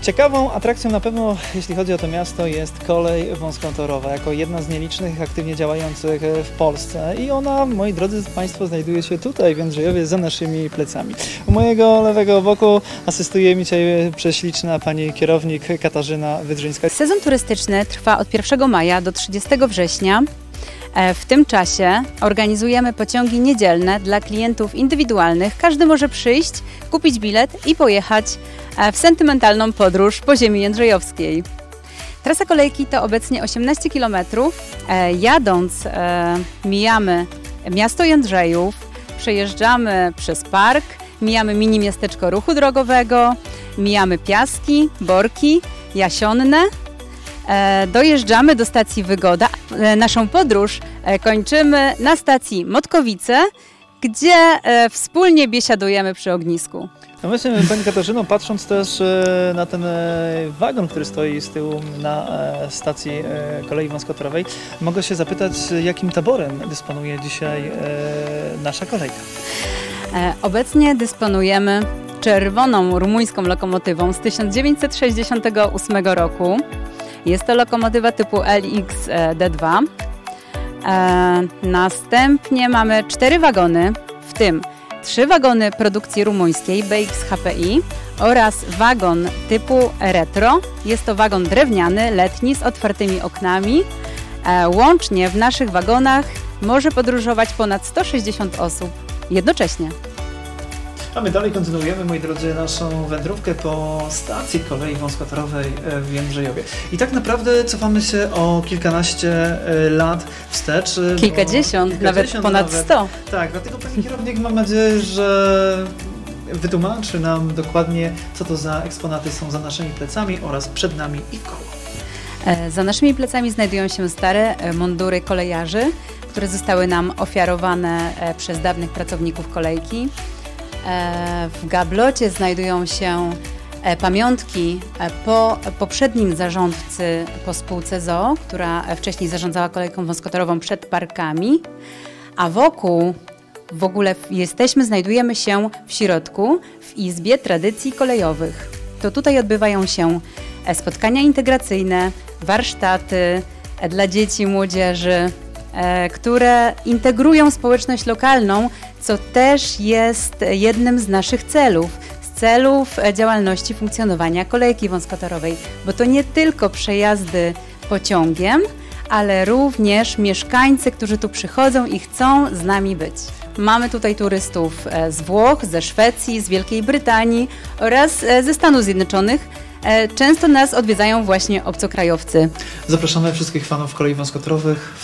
Ciekawą atrakcją na pewno, jeśli chodzi o to miasto, jest kolej wąskotorowa, jako jedna z nielicznych aktywnie działających w Polsce i ona, moi drodzy Państwo, znajduje się tutaj w Jędrzejowie za naszymi plecami. U mojego lewego boku asystuje mi dzisiaj prześliczna pani kierownik Katarzyna Wydrzyńska. Sezon turystyczny trwa od 1 maja do 30 września. W tym czasie organizujemy pociągi niedzielne dla klientów indywidualnych. Każdy może przyjść, kupić bilet i pojechać w sentymentalną podróż po ziemi jędrzejowskiej. Trasa kolejki to obecnie 18 km. Jadąc mijamy miasto Jędrzejów, przejeżdżamy przez park, mijamy mini miasteczko ruchu drogowego, mijamy Piaski, Borki, Jasionne. Dojeżdżamy do stacji Wygoda. Naszą podróż kończymy na stacji Motkowice, gdzie wspólnie biesiadujemy przy ognisku. No właśnie, pani Katarzyno, patrząc też na ten wagon, który stoi z tyłu na stacji kolei wąskotorowej, mogę się zapytać, jakim taborem dysponuje dzisiaj nasza kolejka? Obecnie dysponujemy czerwoną rumuńską lokomotywą z 1968 roku. Jest to lokomotywa typu LX-D2. Następnie mamy 4 wagony, w tym 3 wagony produkcji rumuńskiej BX HPI oraz wagon typu retro. Jest to wagon drewniany, letni, z otwartymi oknami. Łącznie w naszych wagonach może podróżować ponad 160 osób jednocześnie. A my dalej kontynuujemy, moi drodzy, naszą wędrówkę po stacji kolei wąskotorowej w Jędrzejowie. I tak naprawdę cofamy się o kilkanaście lat wstecz. Kilkadziesiąt, nawet ponad 100. Tak, dlatego pani kierownik, mam nadzieję, że wytłumaczy nam dokładnie, co to za eksponaty są za naszymi plecami oraz przed nami i koło. Za naszymi plecami znajdują się stare mundury kolejarzy, które zostały nam ofiarowane przez dawnych pracowników kolejki. W gablocie znajdują się pamiątki po poprzednim zarządcy, po spółce ZOO, która wcześniej zarządzała kolejką wąskotorową przed parkami, a wokół w ogóle znajdujemy się w środku w Izbie Tradycji Kolejowych. To tutaj odbywają się spotkania integracyjne, warsztaty dla dzieci i młodzieży, które integrują społeczność lokalną, co też jest jednym z naszych celów, z celów działalności funkcjonowania kolejki wąskotorowej, bo to nie tylko przejazdy pociągiem, ale również mieszkańcy, którzy tu przychodzą i chcą z nami być. Mamy tutaj turystów z Włoch, ze Szwecji, z Wielkiej Brytanii oraz ze Stanów Zjednoczonych. Często nas odwiedzają właśnie obcokrajowcy. Zapraszamy wszystkich fanów kolei wąskotorowych